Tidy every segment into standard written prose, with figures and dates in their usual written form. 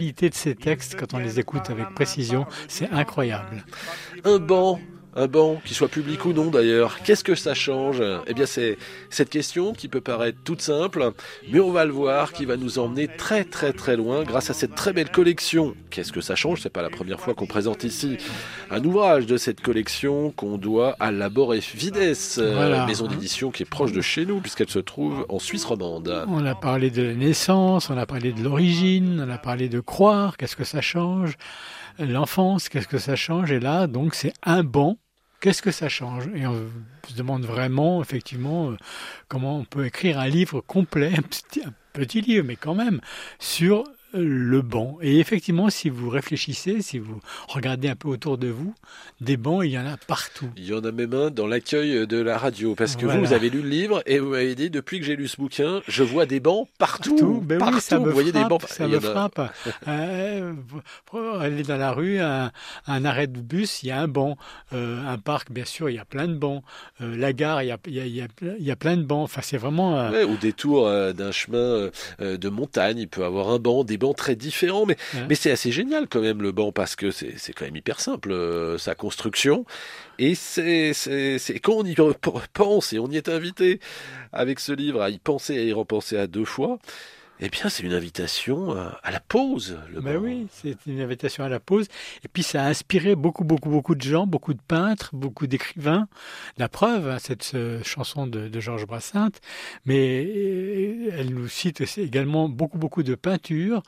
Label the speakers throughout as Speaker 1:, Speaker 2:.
Speaker 1: La qualité de ces textes, quand on les écoute avec précision, c'est incroyable.
Speaker 2: Un banc, qu'il soit public ou non d'ailleurs, qu'est-ce que ça change? Eh bien c'est cette question qui peut paraître toute simple, mais on va le voir, qui va nous emmener très très très loin grâce à cette très belle collection. Qu'est-ce que ça change? C'est pas la première fois qu'on présente ici un ouvrage de cette collection qu'on doit à Labor et Fides,
Speaker 1: Voilà.
Speaker 2: maison d'édition qui est proche de chez nous puisqu'elle se trouve en Suisse romande.
Speaker 1: On a parlé de la naissance, on a parlé de l'origine, on a parlé de croire, qu'est-ce que ça change? L'enfance, qu'est-ce que ça change? Et là, donc, c'est un banc. Qu'est-ce que ça change? Et on se demande vraiment, effectivement, comment on peut écrire un livre complet, un petit livre, mais quand même, sur le banc. Et effectivement, si vous réfléchissez, si vous regardez un peu autour de vous, des bancs, il y en a partout.
Speaker 2: Il y en a même un dans l'accueil de la radio, parce que
Speaker 1: Voilà.
Speaker 2: vous avez lu le livre et vous m'avez dit, depuis que j'ai lu ce bouquin, je vois des bancs partout.
Speaker 1: Ben
Speaker 2: partout,
Speaker 1: oui, ça me
Speaker 2: vous voyez
Speaker 1: frappe,
Speaker 2: des bancs.
Speaker 1: ça
Speaker 2: Il y
Speaker 1: me
Speaker 2: en a-
Speaker 1: frappe. Pour aller dans la rue, un arrêt de bus, il y a un banc. Un parc, bien sûr, il y a plein de bancs. La gare, il y a plein de bancs. Enfin, c'est vraiment...
Speaker 2: Ouais, au détour d'un chemin de montagne, il peut avoir un banc, des bancs très différents,
Speaker 1: hein.
Speaker 2: mais c'est assez génial quand même le banc parce que c'est quand même hyper simple sa construction et c'est quand on y pense et on y est invité avec ce livre à y penser et à y repenser à deux fois, eh bien c'est une invitation à la pause le
Speaker 1: Ben
Speaker 2: banc.
Speaker 1: oui, c'est une invitation à la pause. Et puis ça a inspiré beaucoup de gens, beaucoup de peintres, beaucoup d'écrivains. La preuve, hein, cette chanson de Georges Brassens, mais elle nous cite aussi également beaucoup de peintures.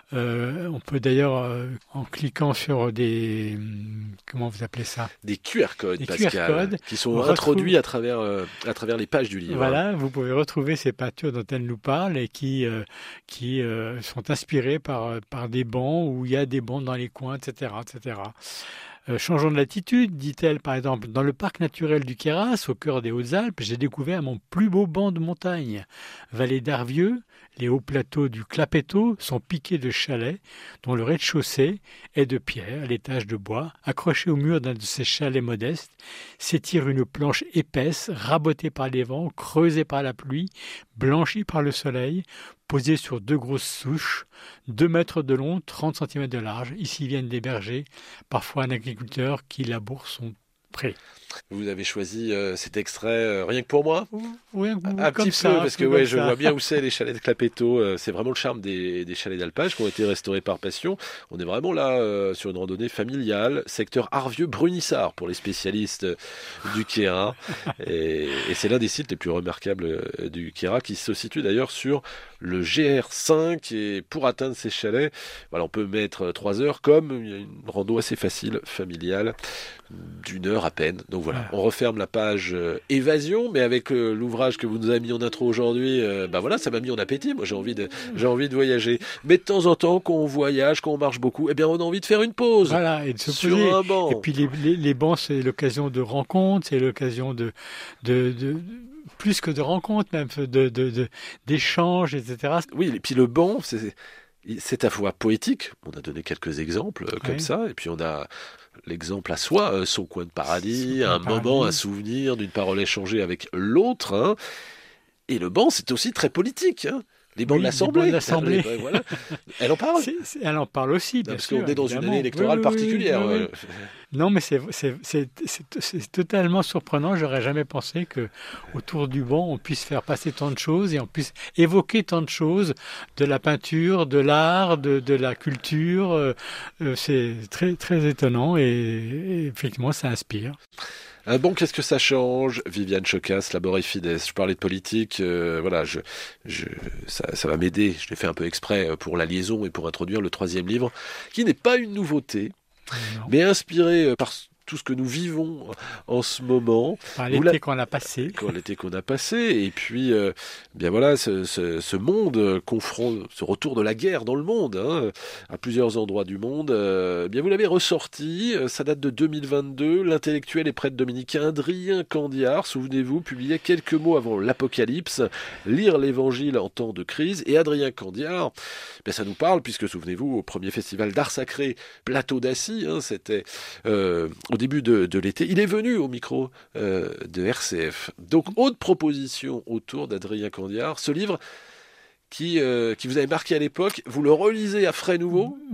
Speaker 1: On peut d'ailleurs, en cliquant sur des... Comment vous appelez ça?
Speaker 2: Des QR codes,
Speaker 1: Des
Speaker 2: Pascal,
Speaker 1: QR codes.
Speaker 2: qui sont
Speaker 1: On
Speaker 2: introduits
Speaker 1: retrouve-
Speaker 2: à travers les pages du livre.
Speaker 1: Voilà, vous pouvez retrouver ces peintures dont elle nous parle et qui sont inspirées par des bancs où il y a des bancs dans les coins, etc., etc. Changeons de latitude, dit-elle par exemple. Dans le parc naturel du Queyras, au cœur des Hautes-Alpes, j'ai découvert mon plus beau banc de montagne. Vallée d'Arvieux, les hauts plateaux du Clapeytot sont piqués de chalets, dont le rez-de-chaussée est de pierre, l'étage de bois. Accroché au mur d'un de ces chalets modestes, s'étire une planche épaisse, rabotée par les vents, creusée par la pluie, blanchie par le soleil, posée sur deux grosses souches, 2 mètres de long, 30 centimètres de large. Ici viennent des bergers, parfois un agriculteur qui laboure son pré.
Speaker 2: Vous avez choisi cet extrait rien que pour moi?
Speaker 1: Oui,
Speaker 2: Un
Speaker 1: comme
Speaker 2: petit
Speaker 1: ça,
Speaker 2: peu, parce que
Speaker 1: comme
Speaker 2: ouais, je
Speaker 1: ça.
Speaker 2: vois bien où c'est les chalets de Clapeytot. C'est vraiment le charme des chalets d'alpage qui ont été restaurés par passion. On est vraiment là sur une randonnée familiale, secteur Arvieux-Brunissard pour les spécialistes du Queyras. Et c'est l'un des sites les plus remarquables du Queyras qui se situe d'ailleurs sur le GR5. Et pour atteindre ces chalets, voilà, on peut mettre 3 heures comme une rando assez facile, familiale, d'une heure à peine. Donc voilà, on referme la page évasion, mais avec l'ouvrage que vous nous avez mis en intro aujourd'hui, bah voilà, ça m'a mis en appétit. Moi, j'ai envie de voyager. Mais de temps en temps, quand on voyage, quand on marche beaucoup, eh bien, on a envie de faire une pause
Speaker 1: Voilà, et de se
Speaker 2: sur
Speaker 1: poser.
Speaker 2: un
Speaker 1: Et
Speaker 2: banc.
Speaker 1: puis les bancs, c'est l'occasion de rencontres, c'est l'occasion de plus que de rencontres, même d'échanges, etc.
Speaker 2: Oui, et puis le banc, c'est à la fois poétique. On a donné quelques exemples comme
Speaker 1: Ouais.
Speaker 2: ça, et puis on a l'exemple à soi, son coin de paradis,
Speaker 1: Son coin
Speaker 2: un
Speaker 1: de
Speaker 2: moment,
Speaker 1: paradis.
Speaker 2: un souvenir d'une parole échangée avec l'autre. Hein. Et le banc, c'est aussi très politique. Hein. Les bancs
Speaker 1: Oui,
Speaker 2: de
Speaker 1: les bancs
Speaker 2: l'Assemblée.
Speaker 1: de l'Assemblée.
Speaker 2: Voilà. Elle en parle.
Speaker 1: Elle en parle aussi,
Speaker 2: Non,
Speaker 1: bien
Speaker 2: parce
Speaker 1: sûr.
Speaker 2: qu'on est dans une
Speaker 1: Évidemment.
Speaker 2: année électorale
Speaker 1: Oui, oui, oui,
Speaker 2: particulière.
Speaker 1: oui, oui. Non, mais c'est totalement surprenant. J'aurais jamais pensé que autour du banc, on puisse faire passer tant de choses et on puisse évoquer tant de choses de la peinture, de l'art, de la culture. C'est très étonnant et effectivement, ça inspire.
Speaker 2: Un banc, qu'est-ce que ça change? Viviane Chocas, Labor et Fides. Je parlais de politique. Voilà, ça va m'aider. Je l'ai fait un peu exprès pour la liaison et pour introduire le troisième livre, qui n'est pas une nouveauté,
Speaker 1: Non.
Speaker 2: mais inspiré par tout ce que nous vivons en ce moment.
Speaker 1: Par
Speaker 2: Vous
Speaker 1: l'été qu'on a passé.
Speaker 2: l'été qu'on a passé, et puis bien voilà, ce monde confronte, ce retour de la guerre dans le monde, hein, à plusieurs endroits du monde, bien vous l'avez ressorti, ça date de 2022, l'intellectuel et prêtre dominicain Adrien Candiard, souvenez-vous, publiait quelques mots avant l'Apocalypse, lire l'évangile en temps de crise, et Adrien Candiard, ben ça nous parle, puisque souvenez-vous, au premier festival d'art sacré, Plateau d'Assy, hein, c'était au début de l'été, il est venu au micro de RCF. Donc, autre proposition autour d'Adrien Candiard, ce livre qui vous avait marqué à l'époque, vous le relisez à frais nouveau?